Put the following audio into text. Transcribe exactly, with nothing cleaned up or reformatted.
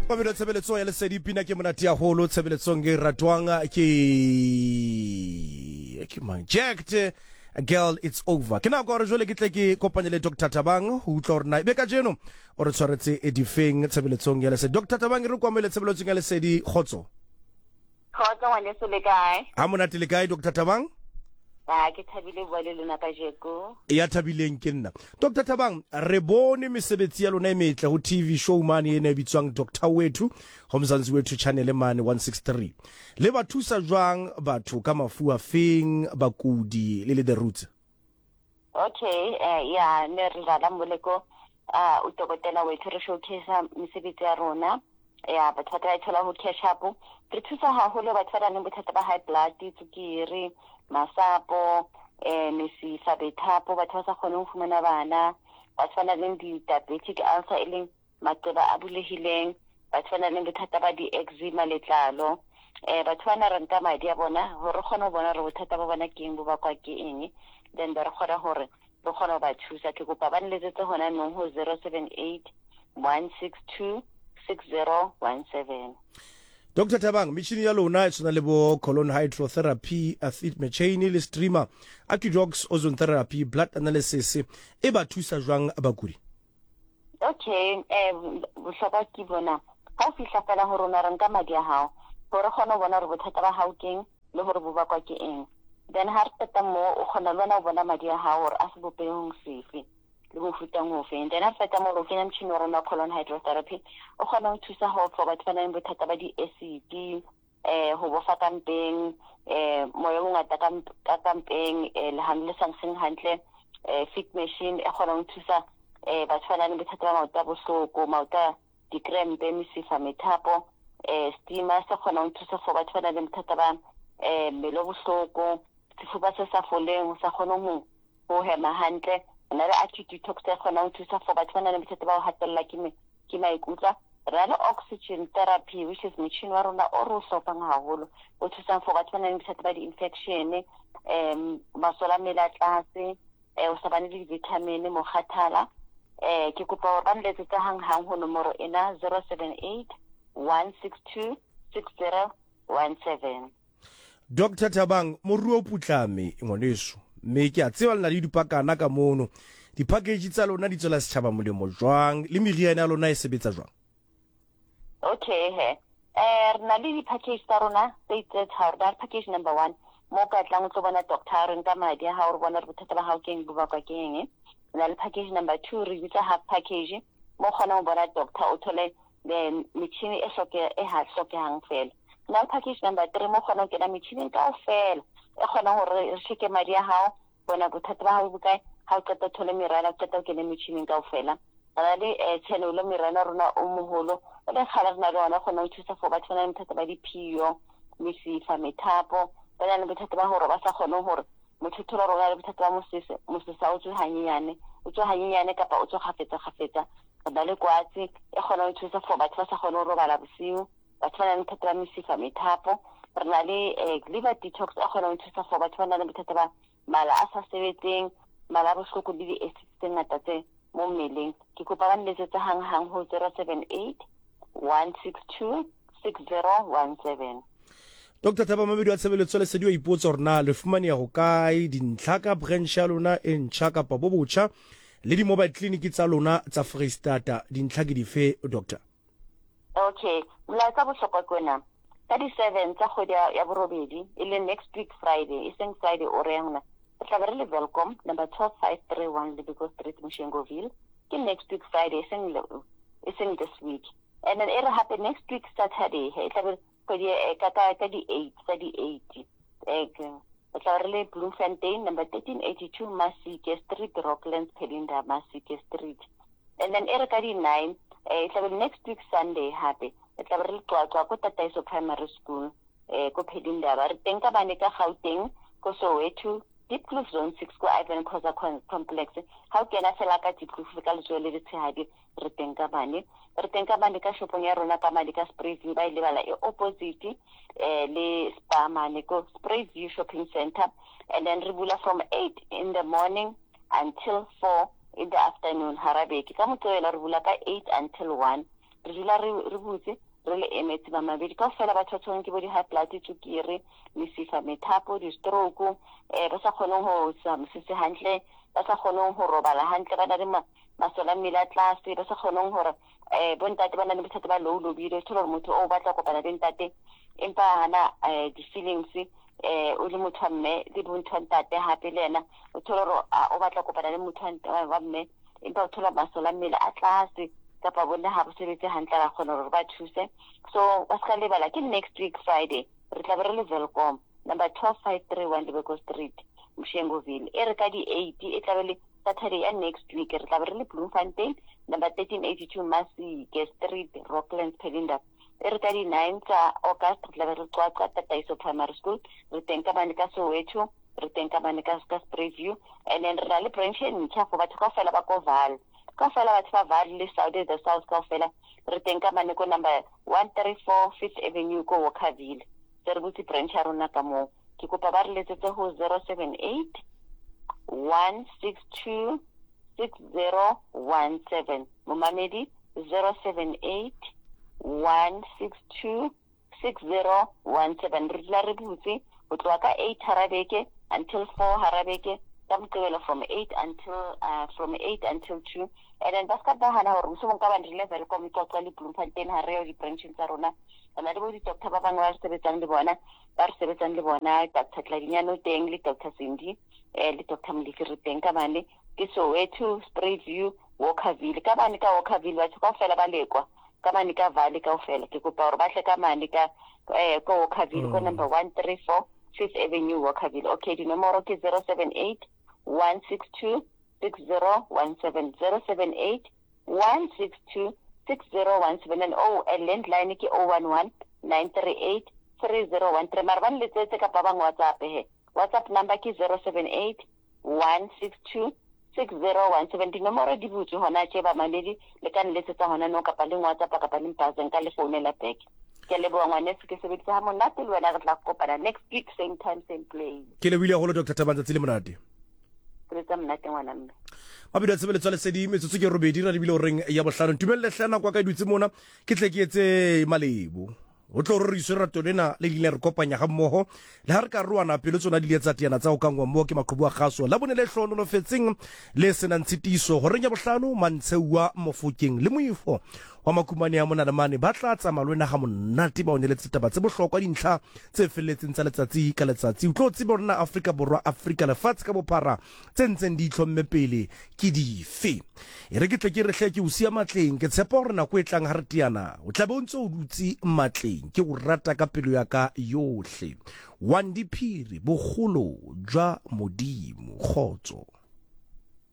Ba bile tshebeletso ya lesedi pina ke monate ya holo tshebeletso nge ratwang ke ke manject girl it's over ke na go re jole ke tle ke kopanye le Doctor Thabang ho utla rena be ka jeno o re tshwaretse edifeng tshebeletso ya lesedi. Doctor Thabang re kwamele tshebeletso ya lesedi khotso khotso wa le sele kae ha monate le kae Doctor Thabang? ba ke thabile bua le lona ka jeko ya thabileng ke nna. Doctor Thabang re bone mesebetsi ya lona e metle ho T V show mane ene e bitswang Doctor Wethu ho Mzansi Wethu channel mane one sixty-three le ba thusa jwang batho ka mafu a feng bakudi le le the roots. Okay eh ya ne re la moleko ah o tokotela Wethu re showcase mesebetsi ya rona ya batho ba tla thola ho cash up re thusa haholo batho ba nang le bothata ba high blood tsukiri masapo eh mesifa bethapo batho ba sa kgone ho fumana bana batho ba nang le diabetic ulcer e leng maqeba a bulehileng batho ba nang le bothata ba di eczema letlalo eh batho ba na ranta madi a bona hore kgone ho bona re bothata ba bona ke eng bo ba kwa ke eng then ba re kgona hore re kgona ba thusa ke kopa ba nletsetse hona nong ho zero seven eight one six two six zero one seven. Doctor Thabang michini ya lona e tsona le bo colon hydrotherapy acid mechanic le streamer Acudox ozone therapy blood analysis e ba thusa jwang bakudi. Okay eh bohlokwa ke bona ha fihla fela ho rona re nka madi a hao hore kgona bona re bothata ba hao keng le hore bo bakwa ke eng then ha re teta mo o kgona lona bona madi a hao hore a se bopehong sefe le go futang ho fe then ha feta mo ro kenya mchini wa rona colon hydrotherapy o kgona ho thusa ho for batho ba nang le bothata ba di acid eh ho bofa kampeng eh moya o ngata ka kampeng le handle something hantle eh fit machine e kgona ho thusa eh batho ba nang le bothata ba maoto a bohloko maoto di krempe mesifa methapo eh steamer se kgona ho thusa for batho ba nang le bothata ba eh melo bohloko sefuba se sa foleng sa kgona ho ho hema hantle na le acute detox e kgona ho thusa for batho ba nang le bothata ba ho hatella ke me ke maikutla ra le oxygen therapy which is machine wa rona o re hlopang haholo o thusa for batho ba nang le bothata ba di infection em masola mela tlase eh o sa bane le vitamin mo khathala eh ke kopa hore ba nletsetse hang hang ho nomoro ena zero seven eight one six two six zero one seven. Doctor Thabang moruo putlame ngwaneso me ke a tseba lena le dipakana ka mono di-package tsa lona di tswela setjhaba molemo jwang le meriana ya lona e sebetsa jwang? Okay he eh rena le di-package tsa rona tse itse tharo package number one mo ka tlang o tlo bona doctor re nka madi a hao re bona re bothata ba hao ke eng bo bakwa ke eng rena le package number two re bitsa half package mo kgona ho bona doctor o thole le metjhini e hloke e ha hlokehang fela na package number three mo kgona ho kena metjhini kaofela e kgona hore re sheke madi a hao bona bothata ba hao bokae ha o qeta thole merana o qeta o kene metjhining kaofela ra le tshelo le merana rona o moholo o le khala rena le ona kgona ho thusa for batho ba nang le bothata ba diphiyo mesifa methapo ba nang le bothata ba hore ba sa kgone hore motho thola rona le bothata ba mosese mosesa o tswe hanyenyane o tswe hanyenyane kapa o tswe khafetsa khafetsa ba le kwatsi e kgona ho thusa for batho ba sa kgone ho robala bosiu batho ba nang le bothata ba mesifa methapo re na le liver detox e kgona ho thusa for batho ba nang le bothata ba mala a sa sebetseng mala a bohloko le di-acid tse ngata tse mo mmeleng ke kopa ba nletsetse hang hang ho zero seven eight one six two six zero one seven. Doctor Thabang mamedi wa tshebeletso le sedi wa ipotsa hore na le fumane ya ho kae dintlha ka branch ya lona e ntjha kapa bo botjha le di mobile clinic tsa lona tsa Freestata dintlha ke dife doctor? Okay mla tsa bohlokwa kona ka di seven tsa kgwedi ya borobedi e le next week Friday e seng Friday o re yona o tla re le welcome number twelve five three one Lebiko Street Mshengoville ke next week Friday e seng e seng this week and then it happen next week Saturday e tla be kgwedi ka ka di eight tsa di eight e o tla re le Bloemfontein number thirteen eighty-two Masike Street Rocklands Pelinda Masike Street and then e re ka di nine e tla be next week Sunday happy e tla be re tlwa ko Tataiso Primary School eh ko Pelinda ba re teng ka bane ka Gauteng ko Soweto Deep Kloof Zone six ko Ivan Khoza Complex ha o kena fela ka Deep Kloof ka letso le letshehadi re teng ka bane re teng ka bane ka shopong ya rona ka madi ka Sprayview ba ile bala e opposite eh le Spa mane ko Sprayview Shopping Center and then re bula from eight in the morning until four in the afternoon harabeki ka motsoela re bula ka eight until one re dula re re butse re le emetse ba mabedi ka fela ba tshwantse ke bo di high blood tsukiri mesifa methapo di stroke eh ba sa kgoneng ho sa mosese hantle ba sa kgoneng ho robala hantle ba na le masola mmele a tlase ba sa kgoneng hore eh bontate ba na le bothata ba low libido thola motho o batla kopana le ntate empa hana di feelings eh o le motho mme le bontho ntate hape le yena o thola ro o batla kopana le motho wa mme empa o thola masola mmele a tlase kapa bona ha bo sebetse hantle ra kgona hore ba thuse so ba ska lebala ke next week Friday re tla be re le Welcome number twelve five three one Lebeko Street Mshengoville e re ka di eight e tla be le Saturday ya next week re tla be re le Bloemfontein number thirteen eighty-two Masike Street Rocklands Pelinda e re ka di nine tsa August re tla be re Qwaqwa Tataiso Primary School re teng ka mane ka Soweto re teng ka mane ka Sprayview and then re na le branch e ntšha for batho ka fela ba ko Vaal ka fela batho ba Vaal le South the South ka fela re teng ka mane ko number one thirty-four Fifth Avenue ko Walkerville se re butse branch ya rona ka mo ke kopa ba re letsetse ho zero seven eight one six two six zero one seven momamedi zero seven eight one six two six zero one seven re dula re butse ho tloha ka eight harabeke until four harabeke ka Moqebelo from eight until uh, from eight until two and then baska ba hana hore mosong ka bana le Welcome Qoqa le Bloemfontein ha re yo di branches tsa rona bana le bo di doctor ba bangwe ba sebetsang le bona ba re sebetsang le bona Doctor Tladinyano teng le Doctor Cindy eh le Doctor Mliki re teng ka bane ke Soweto Sprayview Walkerville ka bane ka Walkerville ba tshwa fela ba lekwa ka mane ka Valley ka ofela ke kopa hore ba hle ka mane ka eh ko Walkerville ko number one thirty-four Fifth Avenue Walkerville okay di nomoro ke zero seven eight one six two six zero one seven zero seven eight one six two six zero one seven and oh a landline ke zero one one nine three eight three zero one three marban le tsetse ka ba bang WhatsApp he WhatsApp number ke zero seven eight one six two six zero one seven di nomoro di butse hona tse ba maledi le ka nletsetsa hona no kapa le WhatsApp kapa le mpazen ka le phone la back ke le bo ngwane se ke sebetsa ha monate le wena re tla kopana next week same time same place ke le buile go le Doctor Tabanza tsile monate tsa mnate ngwana mme mabedi a tsebele tswale sedi metsotso ke robedi ra di bile o reng ya bohlano tumelle hlana kwa ka dutse mona ke tle ke etse malebo o tlo re iswe rato lena le ile re kopanya ga mmoho le ha re ka ruana pele tsona di le tsa tiana tsa o ka ngwa mo ke maqhubu a kgaso la bone le hlono lo fetseng le sena ntshitiso go renya bohlano mantsewa mofokeng le moifo wa makumane ya mona le mane ba tla tsa malwena ga monnate ba one le tsetaba tse bohlokwa dintlha tse felletseng tsa letsatsi ka letsatsi o tlo tseba rona Afrika borwa Afrika lefatshe ka bophara tse ntseng di itlhomme pele ke dife e re ke tle ke re hle ke o sia matleng ke tshepa gore na go etlang ha re tiana o tla be o ntse o dutse matleng ke o rata ka pelo ya ka yohle Wandiphiri bogolo jwa modimo khotso